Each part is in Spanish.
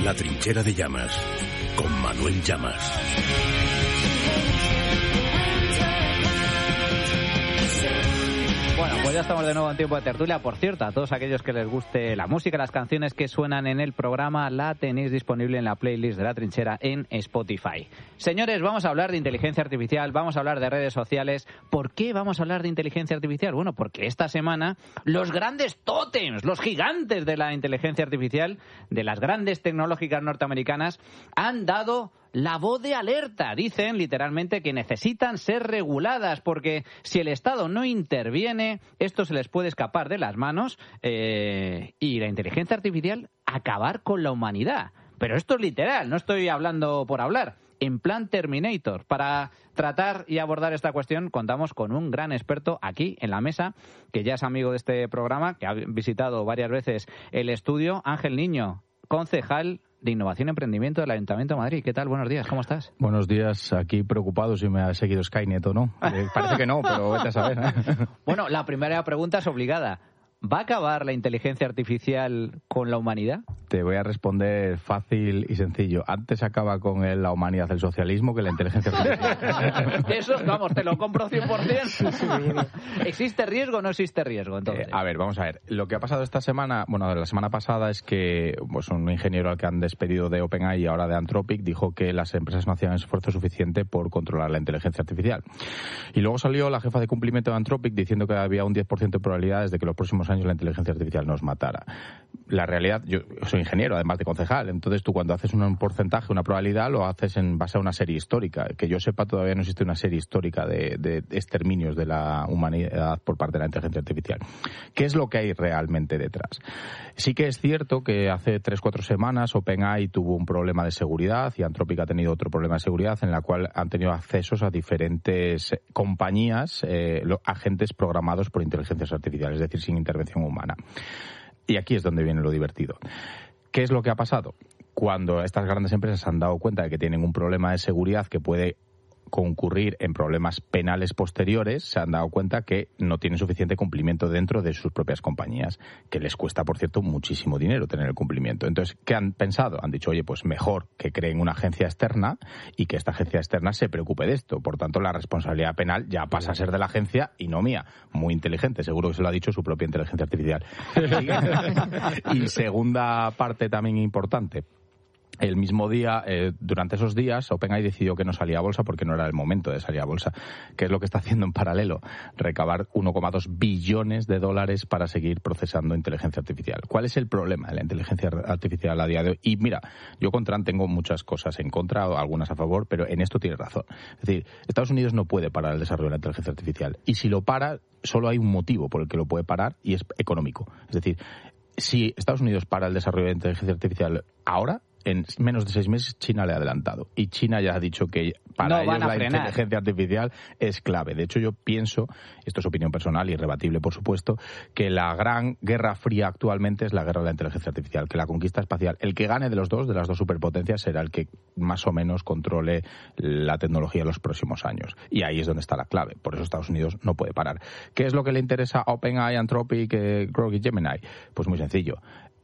La trinchera de Llamas, con Manuel Llamas. Bueno, pues ya estamos de nuevo en tiempo de tertulia. Por cierto, a todos aquellos que les guste la música, las canciones que suenan en el programa, la tenéis disponible en la playlist de La Trinchera en Spotify. Señores, vamos a hablar de inteligencia artificial, vamos a hablar de redes sociales. ¿Por qué vamos a hablar de inteligencia artificial? Bueno, porque esta semana los grandes tótems, los gigantes de la inteligencia artificial, de las grandes tecnológicas norteamericanas, han dado la voz de alerta. Dicen literalmente que necesitan ser reguladas porque si el Estado no interviene, esto se les puede escapar de las manos y la inteligencia artificial acabar con la humanidad. Pero esto es literal, no estoy hablando por hablar. En plan Terminator. Para tratar y abordar esta cuestión contamos con un gran experto aquí en la mesa, que ya es amigo de este programa, que ha visitado varias veces el estudio, Ángel Niño, concejal de Innovación y Emprendimiento del Ayuntamiento de Madrid. ¿Qué tal? Buenos días, ¿cómo estás? Buenos días, aquí preocupado si me ha seguido Skynet o no. Parece que no, pero vete a saber. Bueno, la primera pregunta es obligada. ¿Va a acabar la inteligencia artificial con la humanidad? Te voy a responder fácil y sencillo. Antes acaba con la humanidad el socialismo que la inteligencia artificial. Eso, vamos, te lo compro 100%. ¿Existe riesgo o no existe riesgo, entonces? A ver, vamos a ver. Lo que ha pasado esta semana, bueno, la semana pasada, es que pues, un ingeniero al que han despedido de OpenAI y ahora de Anthropic dijo que las empresas no hacían esfuerzo suficiente por controlar la inteligencia artificial. Y luego salió la jefa de cumplimiento de Anthropic diciendo que había un 10% de probabilidades de que los próximos años la inteligencia artificial nos matara. La realidad, yo soy ingeniero, además de concejal, entonces tú cuando haces un porcentaje, una probabilidad, lo haces en base a una serie histórica. Que yo sepa, todavía no existe una serie histórica de exterminios de la humanidad por parte de la inteligencia artificial. ¿Qué es lo que hay realmente detrás? Sí que es cierto que hace 3-4 semanas OpenAI tuvo un problema de seguridad y Anthropic ha tenido otro problema de seguridad en la cual han tenido accesos a diferentes compañías, agentes programados por inteligencias artificiales, es decir, sin intervención humana. Y aquí es donde viene lo divertido. ¿Qué es lo que ha pasado? Cuando estas grandes empresas se han dado cuenta de que tienen un problema de seguridad que puede concurrir en problemas penales posteriores, se han dado cuenta que no tienen suficiente cumplimiento dentro de sus propias compañías, que les cuesta, por cierto, muchísimo dinero tener el cumplimiento. Entonces, ¿qué han pensado? Han dicho, oye, pues mejor que creen una agencia externa y que esta agencia externa se preocupe de esto. Por tanto, la responsabilidad penal ya pasa a ser de la agencia y no mía. Muy inteligente, seguro que se lo ha dicho su propia inteligencia artificial. Y segunda parte también importante. El mismo día, durante esos días, OpenAI decidió que no salía a bolsa porque no era el momento de salir a bolsa. ¿Qué es lo que está haciendo en paralelo? Recabar 1,2 billones de dólares para seguir procesando inteligencia artificial. ¿Cuál es el problema de la inteligencia artificial a día de hoy? Y mira, yo con Trump tengo muchas cosas en contra, algunas a favor, pero en esto tiene razón. Es decir, Estados Unidos no puede parar el desarrollo de la inteligencia artificial. Y si lo para, solo hay un motivo por el que lo puede parar y es económico. Es decir, si Estados Unidos para el desarrollo de inteligencia artificial ahora, en menos de 6 meses China le ha adelantado. Y China ya ha dicho que para ellos la inteligencia artificial es clave. De hecho, yo pienso, esto es opinión personal, irrebatible por supuesto, que la gran guerra fría actualmente es la guerra de la inteligencia artificial, que la conquista espacial, el que gane de las dos superpotencias, será el que más o menos controle la tecnología en los próximos años. Y ahí es donde está la clave. Por eso Estados Unidos no puede parar. ¿Qué es lo que le interesa a OpenAI, Anthropic, Grok y Gemini? Pues muy sencillo.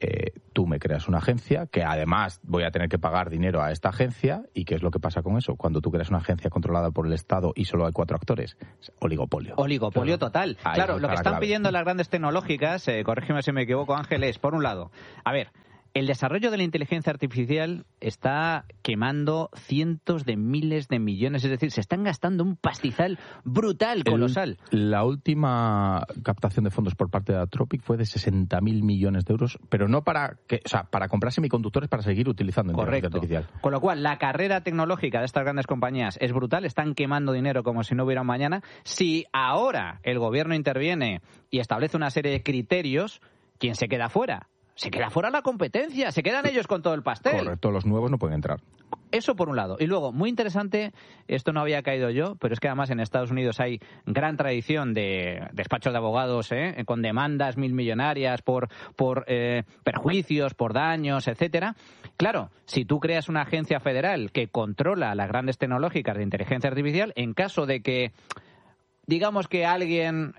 Tú me creas una agencia que además voy a tener que pagar dinero a esta agencia. ¿Y qué es lo que pasa con eso? Cuando tú creas una agencia controlada por el Estado y solo hay 4 actores, es oligopolio. Oligopolio total. Claro, lo que están pidiendo las grandes tecnológicas, corrígeme si me equivoco, Ángel, es, por un lado, a ver, el desarrollo de la inteligencia artificial está quemando cientos de miles de millones, es decir, se están gastando un pastizal brutal, colosal. La última captación de fondos por parte de Anthropic fue de 60.000 millones de euros, pero no para comprar semiconductores para seguir utilizando inteligencia artificial. Con lo cual, la carrera tecnológica de estas grandes compañías es brutal, están quemando dinero como si no hubiera un mañana. Si ahora el gobierno interviene y establece una serie de criterios, ¿quién se queda fuera? Se queda fuera la competencia, se quedan ellos con todo el pastel. Correcto, los nuevos no pueden entrar. Eso por un lado. Y luego, muy interesante, esto no había caído yo, pero es que además en Estados Unidos hay gran tradición de despachos de abogados con demandas millonarias por perjuicios, por daños, etcétera. Claro, si tú creas una agencia federal que controla las grandes tecnológicas de inteligencia artificial, en caso de que digamos que alguien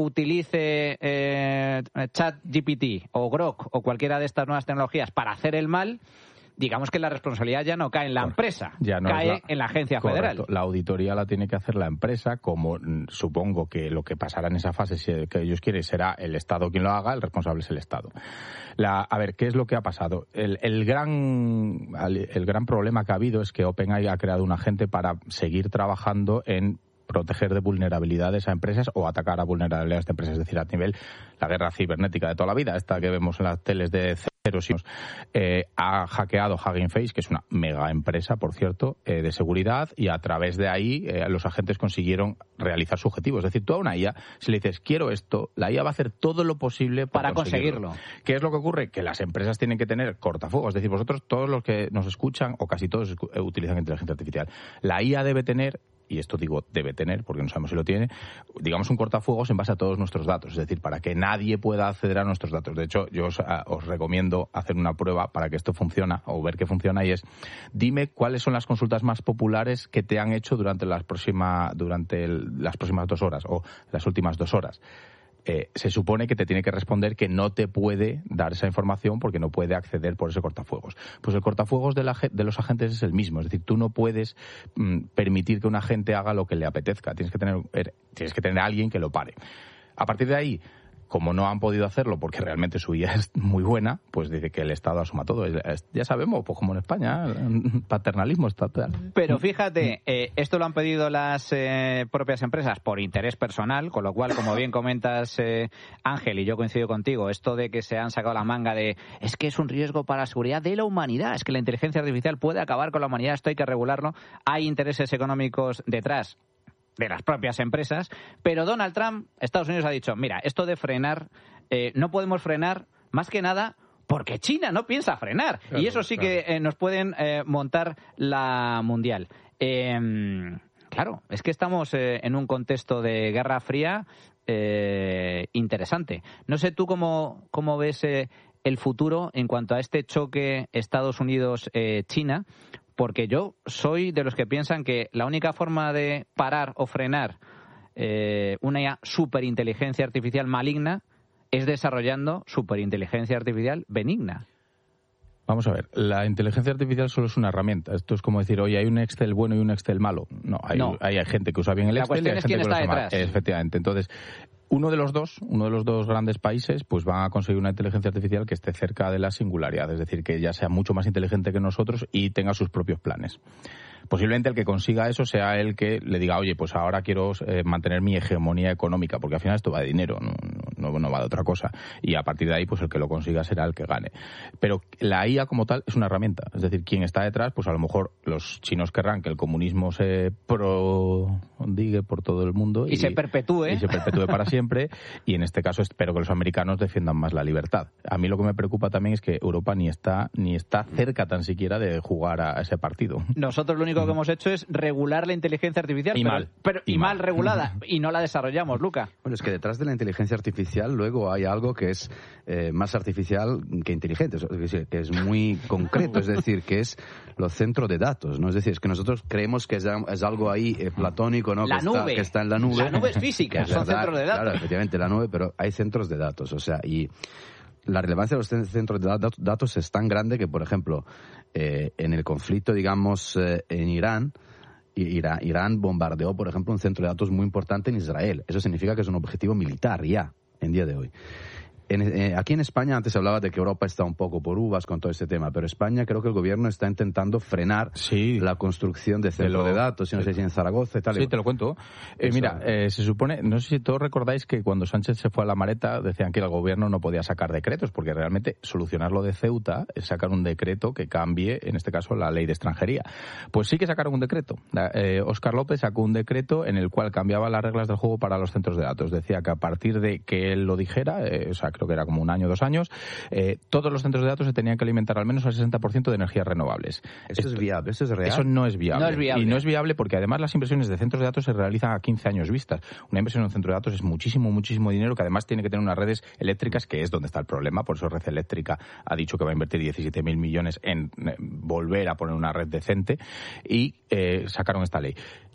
utilice ChatGPT o Grok o cualquiera de estas nuevas tecnologías para hacer el mal, digamos que la responsabilidad ya no cae en la empresa, cae en la agencia federal. La auditoría la tiene que hacer la empresa, como supongo que lo que pasará en esa fase, si que ellos quieren, será el Estado quien lo haga, el responsable es el Estado. A ver, ¿qué es lo que ha pasado? El gran problema que ha habido es que OpenAI ha creado un agente para seguir trabajando en proteger de vulnerabilidades a empresas o atacar a vulnerabilidades de empresas, es decir, a nivel la guerra cibernética de toda la vida, esta que vemos en las teles de ceros. Ha hackeado Hugging Face, que es una mega empresa, por cierto, de seguridad, y a través de ahí los agentes consiguieron realizar su objetivo. Es decir, tú a una IA, si le dices, quiero esto, la IA va a hacer todo lo posible para conseguirlo. ¿Qué es lo que ocurre? Que las empresas tienen que tener cortafuegos. Es decir, vosotros, todos los que nos escuchan, o casi todos, utilizan inteligencia artificial. La IA debe tener, y esto digo debe tener, porque no sabemos si lo tiene, digamos un cortafuegos en base a todos nuestros datos, es decir, para que nadie pueda acceder a nuestros datos. De hecho, yo os recomiendo hacer una prueba para que esto funcione, o ver que funciona, y es, dime cuáles son las consultas más populares que te han hecho durante las próximas 2 horas, o las últimas 2 horas. Se supone que te tiene que responder que no te puede dar esa información porque no puede acceder por ese cortafuegos. Pues el cortafuegos de los agentes es el mismo. Es decir, tú no puedes permitir que un agente haga lo que le apetezca. Tienes que tener a alguien que lo pare. A partir de ahí, como no han podido hacerlo porque realmente su IA es muy buena, pues dice que el Estado asuma todo. Ya sabemos, pues como en España, paternalismo estatal. Pero fíjate, esto lo han pedido las propias empresas por interés personal, con lo cual, como bien comentas, Ángel, y yo coincido contigo, esto de que se han sacado la manga de es que es un riesgo para la seguridad de la humanidad, es que la inteligencia artificial puede acabar con la humanidad, esto hay que regularlo. Hay intereses económicos detrás de las propias empresas, pero Donald Trump, Estados Unidos, ha dicho, mira, esto de frenar, no podemos frenar más que nada porque China no piensa frenar. Claro, y eso sí que nos pueden montar la mundial. Claro, es que estamos en un contexto de Guerra Fría interesante. No sé tú cómo ves el futuro en cuanto a este choque Estados Unidos-China, porque yo soy de los que piensan que la única forma de parar o frenar una superinteligencia artificial maligna es desarrollando superinteligencia artificial benigna. Vamos a ver, la inteligencia artificial solo es una herrherramienta. Esto es como decir, oye, hay un Excel bueno y un Excel malo. No, hay gente que usa bien el Excel y hay gente que lo usa mal. Efectivamente. Entonces, uno de los dos grandes países, pues van a conseguir una inteligencia artificial que esté cerca de la singularidad, es decir, que ya sea mucho más inteligente que nosotros y tenga sus propios planes. Posiblemente el que consiga eso sea el que le diga, oye, pues ahora quiero mantener mi hegemonía económica, porque al final esto va de dinero, no va de otra cosa. Y a partir de ahí, pues el que lo consiga será el que gane. Pero la IA como tal es una herramienta. Es decir, quien está detrás, pues a lo mejor los chinos querrán que el comunismo se prodigue por todo el mundo. Y se perpetúe. Y se perpetúe para siempre. Y en este caso espero que los americanos defiendan más la libertad. A mí lo que me preocupa también es que Europa ni está cerca tan siquiera de jugar a ese partido. Nosotros lo único que hemos hecho es regular la inteligencia artificial. Y mal regulada. Y no la desarrollamos, Luca. Bueno, es que detrás de la inteligencia artificial luego hay algo que es más artificial que inteligente, que es muy concreto, es decir, que es los centros de datos, ¿no? Es decir, es que nosotros creemos que es algo ahí platónico, ¿no? Que está en la nube. La nube es física, son centros de datos. Claro, efectivamente, la nube, pero hay centros de datos, o sea, y la relevancia de los centros de datos es tan grande que, por ejemplo, en el conflicto, digamos, en Irán bombardeó, por ejemplo, un centro de datos muy importante en Israel. Eso significa que es un objetivo militar ya, en día de hoy. Aquí en España, antes se hablaba de que Europa está un poco por uvas con todo este tema, pero España creo que el gobierno está intentando frenar la construcción de centros de datos, no sé si en Zaragoza y tal. Sí, te lo cuento. Mira, se supone, no sé si todos recordáis que cuando Sánchez se fue a la maleta decían que el gobierno no podía sacar decretos, porque realmente solucionar lo de Ceuta es sacar un decreto que cambie, en este caso, la ley de extranjería. Pues sí que sacaron un decreto. Óscar López sacó un decreto en el cual cambiaba las reglas del juego para los centros de datos. Decía que a partir de que él lo dijera, creo que era como 1 año, 2 años, todos los centros de datos se tenían que alimentar al menos al 60% de energías renovables. ¿Eso es viable? ¿Eso es real? Eso no es viable. No es viable. Y no es viable porque además las inversiones de centros de datos se realizan a 15 años vistas. Una inversión en un centro de datos es muchísimo dinero, que además tiene que tener unas redes eléctricas, que es donde está el problema. Por eso Red Eléctrica ha dicho que va a invertir 17.000 millones en volver a poner una red decente, y sacaron esta ley.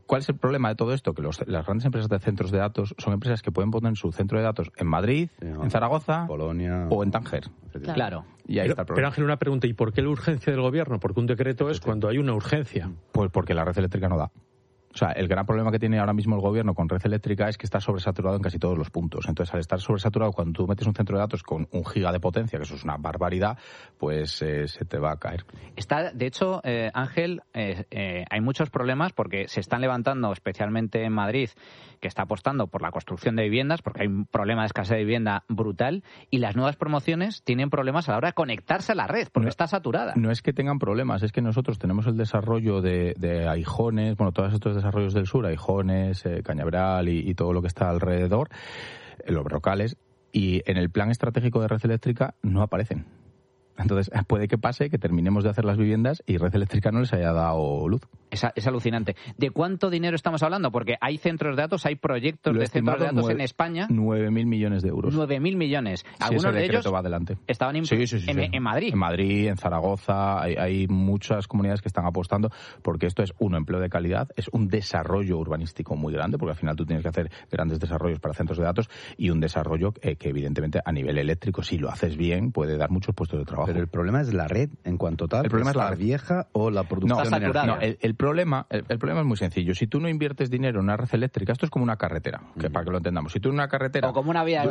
¿Cuál es el problema de todo esto? Que las grandes empresas de centros de datos son empresas que pueden poner su centro de datos en Madrid, en Zaragoza, Polonia o en Tánger. Claro. Y ahí está el problema. Pero Ángel, una pregunta, ¿y por qué la urgencia del gobierno? Porque un decreto es cuando hay una urgencia. Pues porque la red eléctrica no da. O sea, el gran problema que tiene ahora mismo el gobierno con red eléctrica es que está sobresaturado en casi todos los puntos. Entonces, al estar sobresaturado, cuando tú metes un centro de datos con 1 giga de potencia, que eso es una barbaridad, pues se te va a caer. De hecho, Ángel, hay muchos problemas porque se están levantando, especialmente en Madrid, que está apostando por la construcción de viviendas, porque hay un problema de escasez de vivienda brutal, y las nuevas promociones tienen problemas a la hora de conectarse a la red, porque está saturada. No es que tengan problemas, es que nosotros tenemos el desarrollo de Aijones, bueno, todos estos desarrollos del sur, Aijones, Cañaveral y todo lo que está alrededor, los Brocales, y en el plan estratégico de red eléctrica no aparecen. Entonces, puede que pase que terminemos de hacer las viviendas y red eléctrica no les haya dado luz. Es alucinante. ¿De cuánto dinero estamos hablando? Porque hay centros de datos, hay proyectos de centros de datos en España. 9.000 millones de euros. 9.000 millones. Algunos de ellos va adelante. Estaban en Madrid. En Madrid, en Zaragoza, hay muchas comunidades que están apostando porque esto es un empleo de calidad, es un desarrollo urbanístico muy grande, porque al final tú tienes que hacer grandes desarrollos para centros de datos y un desarrollo que evidentemente a nivel eléctrico, si lo haces bien, puede dar muchos puestos de trabajo. Pero el problema es la red en cuanto tal. El problema es la vieja o la producción de energía. No, el problema es muy sencillo. Si tú no inviertes dinero en una red eléctrica, esto es como una carretera, para que lo entendamos. Si tú en una carretera... O como una vía de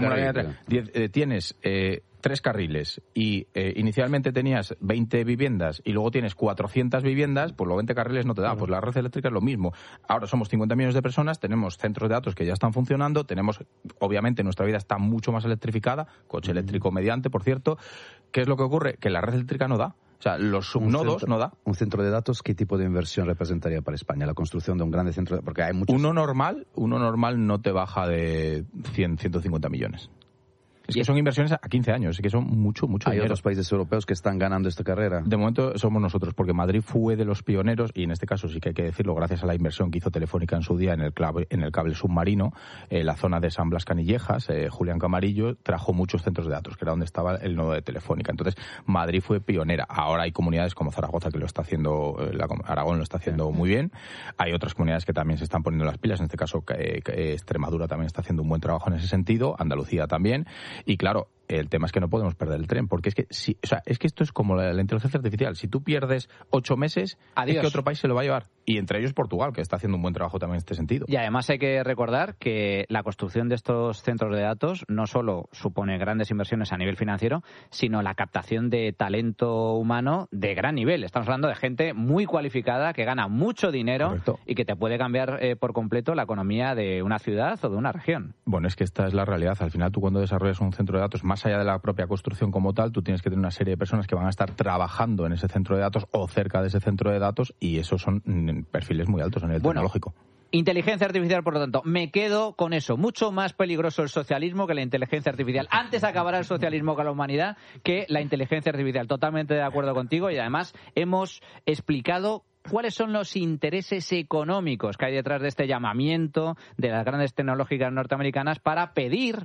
tren. Tienes 3 carriles y inicialmente tenías 20 viviendas y luego tienes 400 viviendas, pues los 20 carriles no te da. Pues la red eléctrica es lo mismo. Ahora somos 50 millones de personas, tenemos centros de datos que ya están funcionando, obviamente nuestra vida está mucho más electrificada, coche eléctrico mediante, por cierto. ¿Qué es lo que ocurre? Que la red eléctrica no da. O sea, los subnodos no da. ¿Un centro de datos qué tipo de inversión representaría para España? La construcción de un grande centro de datos. Porque hay muchos... Uno normal no te baja de 150 millones. Es que son inversiones a 15 años, es que son mucho dinero. ¿Hay otros países europeos que están ganando esta carrera? De momento somos nosotros, porque Madrid fue de los pioneros, y en este caso sí que hay que decirlo, gracias a la inversión que hizo Telefónica en su día en el cable submarino, la zona de San Blas Canillejas, Julián Camarillo trajo muchos centros de datos, que era donde estaba el nodo de Telefónica. Entonces, Madrid fue pionera. Ahora hay comunidades como Zaragoza que lo está haciendo, Aragón lo está haciendo muy bien. Hay otras comunidades que también se están poniendo las pilas, en este caso Extremadura también está haciendo un buen trabajo en ese sentido, Andalucía también. Y claro, el tema es que no podemos perder el tren, porque es que esto es como la inteligencia artificial. Si tú pierdes 8 meses, es que otro país se lo va a llevar. Y entre ellos Portugal, que está haciendo un buen trabajo también en este sentido. Y además hay que recordar que la construcción de estos centros de datos no solo supone grandes inversiones a nivel financiero, sino la captación de talento humano de gran nivel. Estamos hablando de gente muy cualificada, que gana mucho dinero. Correcto. Y que te puede cambiar por completo la economía de una ciudad o de una región. Bueno, es que esta es la realidad. Al final, tú cuando desarrollas un centro de datos, más allá de la propia construcción como tal, tú tienes que tener una serie de personas que van a estar trabajando en ese centro de datos o cerca de ese centro de datos, y esos son perfiles muy altos en el tecnológico. Inteligencia artificial, por lo tanto, me quedo con eso. Mucho más peligroso el socialismo que la inteligencia artificial. Antes acabará el socialismo con la humanidad que la inteligencia artificial. Totalmente de acuerdo contigo, y además hemos explicado cuáles son los intereses económicos que hay detrás de este llamamiento de las grandes tecnológicas norteamericanas para pedir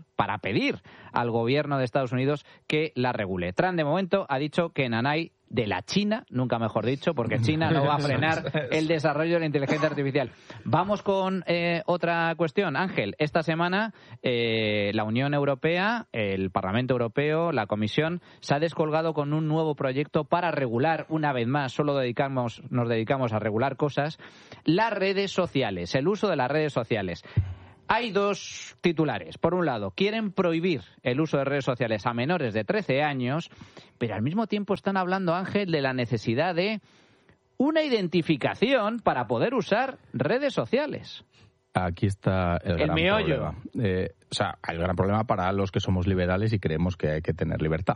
al gobierno de Estados Unidos que la regule. Trump, de momento, ha dicho que Nanay de la China, nunca mejor dicho, porque China no va a frenar el desarrollo de la inteligencia artificial. Vamos con otra cuestión. Ángel, esta semana la Unión Europea, el Parlamento Europeo, la Comisión, se ha descolgado con un nuevo proyecto para regular, una vez más, nos dedicamos a regular cosas, las redes sociales, el uso de las redes sociales. Hay 2 titulares. Por un lado, quieren prohibir el uso de redes sociales a menores de 13 años, pero al mismo tiempo están hablando, Ángel, de la necesidad de una identificación para poder usar redes sociales. Aquí está el gran meollo. Problema. El gran problema para los que somos liberales y creemos que hay que tener libertad.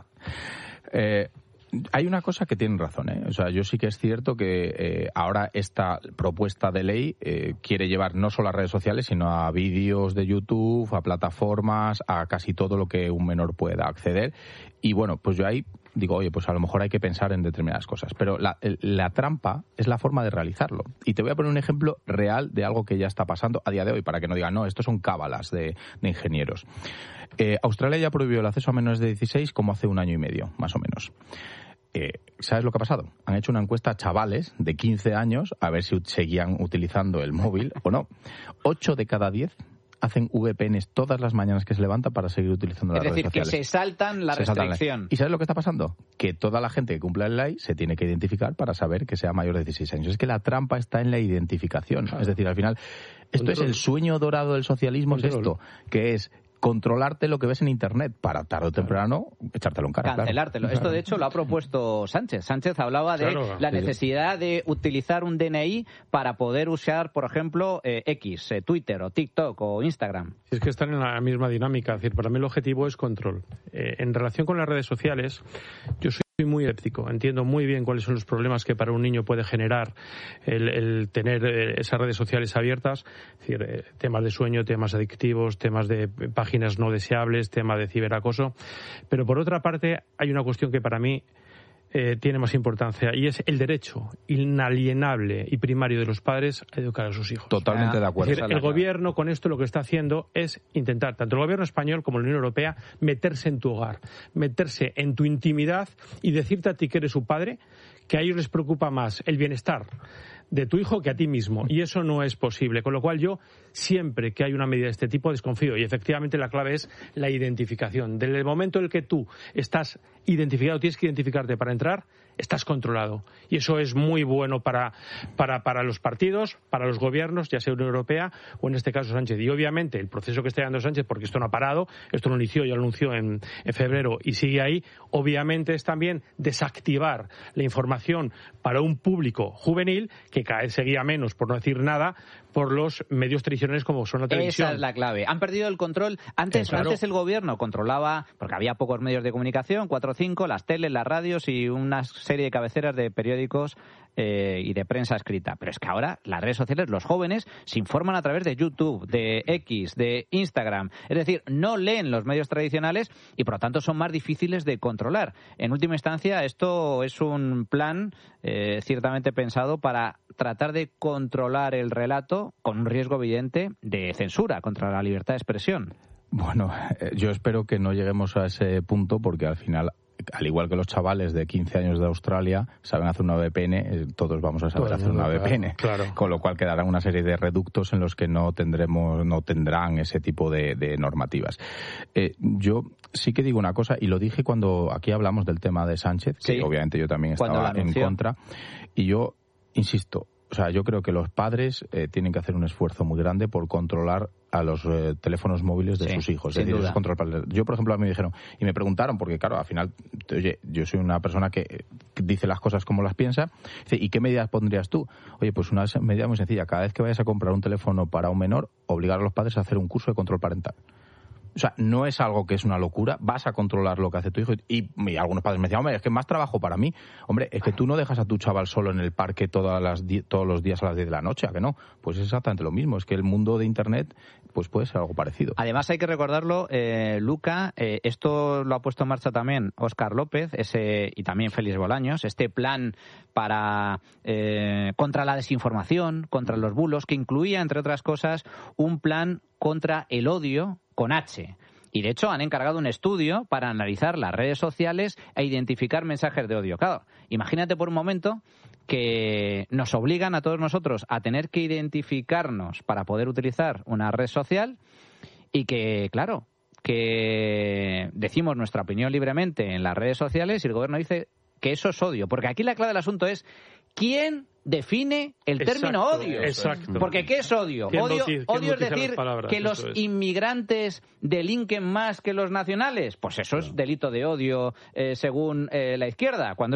Hay una cosa que tienen razón, ¿eh? O sea, yo sí que es cierto que ahora esta propuesta de ley quiere llevar no solo a redes sociales, sino a vídeos de YouTube, a plataformas, a casi todo lo que un menor pueda acceder. Y bueno, pues yo ahí digo, oye, pues a lo mejor hay que pensar en determinadas cosas. Pero la trampa es la forma de realizarlo. Y te voy a poner un ejemplo real de algo que ya está pasando a día de hoy, para que no digan, no, esto son cábalas de ingenieros. Australia ya prohibió el acceso a menores de 16 como hace 1 año y medio, más o menos. ¿sabes lo que ha pasado? Han hecho una encuesta a chavales de 15 años a ver si seguían utilizando el móvil o no. 8 de cada 10 hacen VPNs todas las mañanas que se levantan para seguir utilizando las redes sociales. Es decir, que se saltan la restricción. ¿Y sabes lo que está pasando? Que toda la gente que cumpla la ley se tiene que identificar para saber que sea mayor de 16 años. Es que la trampa está en la identificación. Claro. Es decir, al final, esto es el sueño dorado del socialismo, es esto, que es controlarte lo que ves en Internet para tarde o temprano echártelo en cara. Cancelártelo. Esto, de hecho, lo ha propuesto Sánchez. Sánchez hablaba de la necesidad de utilizar un DNI para poder usar, por ejemplo, X, Twitter o TikTok o Instagram. Es que están en la misma dinámica. Es decir, para mí el objetivo es control. En relación con las redes sociales, yo soy muy escéptico. Entiendo muy bien cuáles son los problemas que para un niño puede generar el tener esas redes sociales abiertas. Es decir, temas de sueño, temas adictivos, temas de páginas no deseables, temas de ciberacoso. Pero por otra parte, hay una cuestión que para mí tiene más importancia, y es el derecho inalienable y primario de los padres a educar a sus hijos. Totalmente de acuerdo. Es decir, el gobierno con esto lo que está haciendo es intentar, tanto el gobierno español como la Unión Europea, meterse en tu hogar, meterse en tu intimidad y decirte a ti que eres su padre, que a ellos les preocupa más el bienestar de tu hijo que a ti mismo, y eso no es posible, con lo cual yo siempre que hay una medida de este tipo desconfío, y efectivamente la clave es la identificación. Desde el momento en el que tú estás identificado, tienes que identificarte para entrar, estás controlado, y eso es muy bueno para los partidos, para los gobiernos, ya sea Unión Europea o en este caso Sánchez, y obviamente el proceso que está llevando Sánchez, porque esto no ha parado, esto lo inició, ya lo anunció en febrero y sigue ahí, obviamente es también desactivar la información para un público juvenil que cada vez seguía menos, por no decir nada, por los medios tradicionales como son la televisión. Esa es la clave. Han perdido el control. Antes el gobierno controlaba, porque había pocos medios de comunicación, 4 o 5, las teles, las radios y una serie de cabeceras de periódicos y de prensa escrita. Pero es que ahora las redes sociales, los jóvenes se informan a través de YouTube, de X, de Instagram. Es decir, no leen los medios tradicionales y por lo tanto son más difíciles de controlar. En última instancia, esto es un plan ciertamente pensado para tratar de controlar el relato con un riesgo evidente de censura contra la libertad de expresión. Bueno, yo espero que no lleguemos a ese punto porque al final, al igual que los chavales de 15 años de Australia saben hacer una VPN, todos vamos a saber hacer una VPN. Claro. Con lo cual quedarán una serie de reductos en los que no tendrán ese tipo de normativas. Yo sí que digo una cosa, y lo dije cuando aquí hablamos del tema de Sánchez, que obviamente yo también estaba en contra, y yo insisto, o sea, yo creo que los padres tienen que hacer un esfuerzo muy grande por controlar a los teléfonos móviles de sus hijos. Sin duda. Yo, por ejemplo, a mí me dijeron, y me preguntaron, porque claro, al final, oye, yo soy una persona que dice las cosas como las piensa, dice, ¿y qué medidas pondrías tú? Oye, pues una medida muy sencilla, cada vez que vayas a comprar un teléfono para un menor, obligar a los padres a hacer un curso de control parental. O sea, no es algo que es una locura, vas a controlar lo que hace tu hijo. Y algunos padres me decían, hombre, es que es más trabajo para mí. Hombre, es que tú no dejas a tu chaval solo en el parque todos los días a las 10 de la noche, ¿a que no? Pues es exactamente lo mismo, es que el mundo de Internet pues puede ser algo parecido. Además hay que recordarlo, Luca, esto lo ha puesto en marcha también Óscar López y también Félix Bolaños, este plan para contra la desinformación, contra los bulos, que incluía, entre otras cosas, un plan contra el odio con H. Y de hecho han encargado un estudio para analizar las redes sociales e identificar mensajes de odio. Claro, imagínate por un momento que nos obligan a todos nosotros a tener que identificarnos para poder utilizar una red social y que, claro, que decimos nuestra opinión libremente en las redes sociales y el gobierno dice que eso es odio. Porque aquí la clave del asunto es ¿quién define el término odio? Exacto. Porque ¿qué es odio? Odio es decir que los inmigrantes delinquen más que los nacionales. Pues eso es delito de odio según la izquierda. Cuando